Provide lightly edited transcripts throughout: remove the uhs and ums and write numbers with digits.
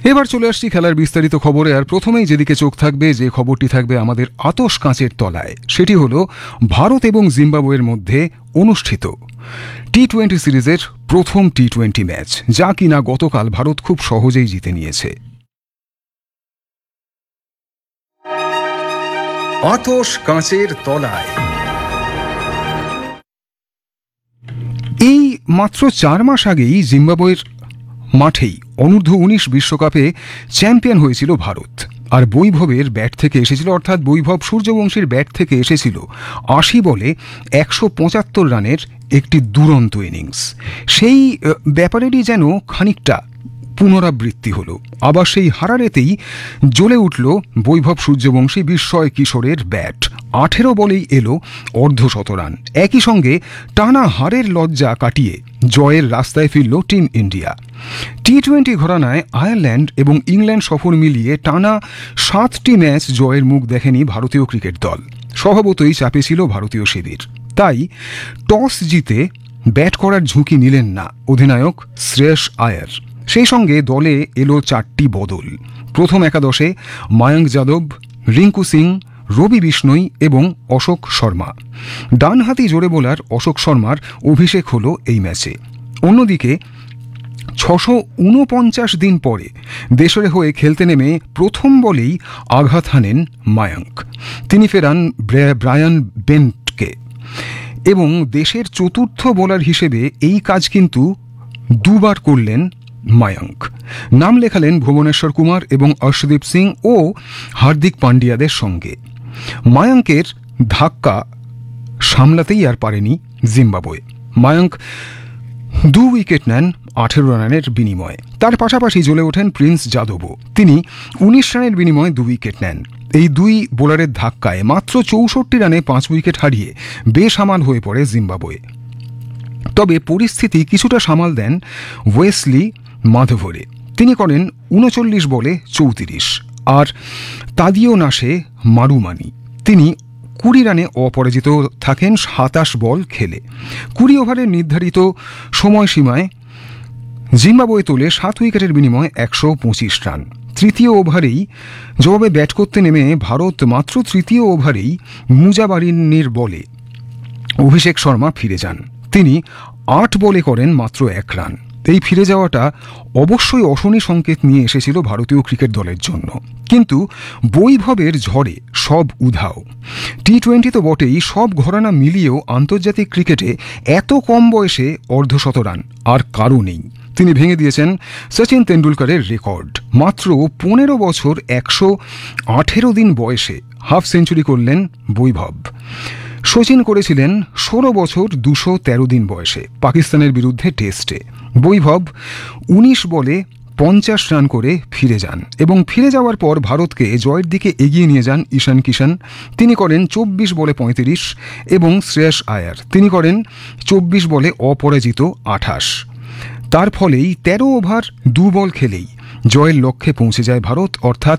এবার চলে আসছি খেলার বিস্তারিত খবরে। আর প্রথমেই যেদিকে চোখ থাকবে, যে খবরটি থাকবে আমাদের আতশ কাঁচের তলায়, সেটি হলো ভারত এবং জিম্বাবুয়ের মধ্যে অনুষ্ঠিত টি-20 সিরিজের প্রথম টি-20 ম্যাচ, যা কিনা গতকাল ভারত খুব সহজেই জিতে নিয়েছে। আতশ কাঁচের তলায়। এই মাত্র 4 মাস আগেই জিম্বাবুয়ের মাঠেই অনূর্ধ্ব-19 বিশ্বকাপে চ্যাম্পিয়ন হয়েছিল ভারত। আর বৈভবের ব্যাট থেকে এসেছিল, অর্থাৎ বৈভব সূর্যবংশীর ব্যাট থেকে এসেছিল 80 বলে 175 রানের একটি দুরন্ত ইনিংস। সেই ব্যাপারেরই যেন খানিকটা পুনরাবৃত্তি হলো। আবার সেই হারারেতেই জ্বলে উঠল বৈভব সূর্যবংশী বিস্ময় কিশোরের ব্যাট। 18 বলেই এলো অর্ধশত রান। একই সঙ্গে টানা হারের লজ্জা কাটিয়ে জয়ের রাস্তায় ফিরল টিম ইন্ডিয়া। টি-20 ঘরানায় আয়ারল্যান্ড এবং ইংল্যান্ড সফর মিলিয়ে টানা 7টি ম্যাচ জয়ের মুখ দেখেনি ভারতীয় ক্রিকেট দল। স্বভাবতই চাপে ছিল ভারতীয় শিবির। তাই টস জিতে ব্যাট করার ঝুঁকি নিলেন না অধিনায়ক শ্রেয়স আয়ার। সেই সঙ্গে দলে এলো 4টি বদল। প্রথম একাদশে মায়াঙ্ক যাদব, রিঙ্কু সিং, রবি বিষ্ণই এবং অশোক শর্মা। ডানহাতি জোরে বোলার অশোক শর্মার অভিষেক হলো এই ম্যাচে। অন্যদিকে 649 দিন পরে দেশের হয়ে খেলতে নেমে প্রথম বলেই আঘাত হানেন মায়াঙ্ক। তিনি ফেরান ব্রায়ান বেন্টকে এবং দেশের চতুর্থ বোলার হিসেবে এই কাজ কিন্তু দুবার করলেন মায়াঙ্ক। নাম লেখালেন ভুবনেশ্বর কুমার এবং অর্শদীপ সিং ও হার্দিক পান্ডিয়াদের সঙ্গে। মায়াঙ্কের ধাক্কা সামলাতেই আর পারেনি জিম্বাবুয়ে। মায়াঙ্ক 2 উইকেট নেন 18 রানের বিনিময়ে। তার পাশাপাশি জ্বলে ওঠেন প্রিন্স যাদবও। তিনি 19 রানের বিনিময়ে 2 উইকেট নেন। এই দুই বোলারের ধাক্কায় মাত্র 64 রানে 5 উইকেট হারিয়ে বেসামাল হয়ে পড়ে জিম্বাবুয়ে। তবে পরিস্থিতি কিছুটা সামাল দেন ওয়েসলি মাধবরে। তিনি করেন 39 বলে 34। আর তাদিও নাশে মারুমানি, তিনি 20 রানে অপরাজিত থাকেন 27 বল খেলে। 20 ওভারের নির্ধারিত সময়সীমায় জিম্বাবুয়ে তোলে 7 উইকেটের বিনিময়ে 125 রান। তৃতীয় ওভারেই জবাবে ব্যাট করতে নেমে ভারত মাত্র তৃতীয় ওভারেই মুজাবারিনের বলে অভিষেক শর্মা ফিরে যান। তিনি 8 বলে করেন মাত্র 1 রান। এই ফিরে যাওয়াটা অবশ্যই অশনি সংকেত নিয়ে এসেছিল ভারতীয় ক্রিকেট দলের জন্য। কিন্তু বৈভবের ঝড়ে সব উধাও। টি-20 তো বটেই, সব ঘরানা মিলিয়েও আন্তর্জাতিক ক্রিকেটে এত কম বয়সে অর্ধশত রান আর কারও নেই। তিনি ভেঙে দিয়েছেন সচিন তেন্ডুলকরের রেকর্ড। মাত্র 15 বছর 118 দিন বয়সে হাফ সেঞ্চুরি করলেন বৈভব। সচিন করেছিলেন 16 বছর 213 দিন বয়সে পাকিস্তানের বিরুদ্ধে টেস্টে। বৈভব 19 বলে 50 রান করে ফিরে যান এবং ফিরে যাওয়ার পর ভারতকে জয়ের দিকে এগিয়ে নিয়ে যান ঈশান কিষান। তিনি করেন 24 বলে 35 এবং শ্রেয়স আয়ার তিনি করেন 24 বলে অপরাজিত 28। তার ফলেই 13 ওভার 2 বল খেলেই জয়ের লক্ষ্যে পৌঁছে যায় ভারত, অর্থাৎ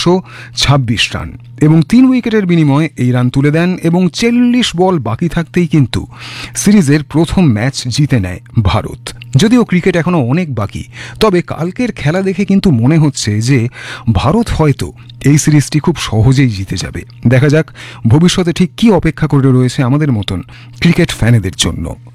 126 রান এবং 3 উইকেটের বিনিময়ে এই রান তুলে দেন এবং 40 বল বাকি থাকতেই কিন্তু সিরিজের প্রথম ম্যাচ জিতে নেয় ভারত। যদিও ক্রিকেট এখনো অনেক বাকি, তবে কালকের খেলা দেখে কিন্তু মনে হচ্ছে যে ভারত হয়তো এই সিরিজটি খুব সহজেই জিতে যাবে। দেখা যাক ভবিষ্যতে ঠিক কী অপেক্ষা করে রয়েছে আমাদের মতন ক্রিকেট ফ্যানেদের জন্য।